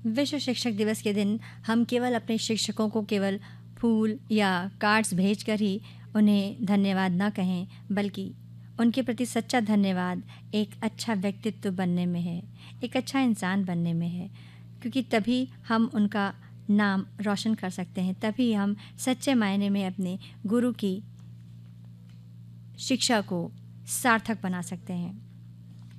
विश्व शिक्षक दिवस के दिन हम केवल अपने शिक्षकों को केवल फूल या कार्ड्स भेजकर ही उन्हें धन्यवाद ना कहें, बल्कि उनके प्रति सच्चा धन्यवाद एक अच्छा व्यक्तित्व बनने में है, एक अच्छा इंसान बनने में है। क्योंकि तभी हम उनका नाम रोशन कर सकते हैं, तभी हम सच्चे मायने में अपने गुरु की शिक्षा को सार्थक बना सकते हैं।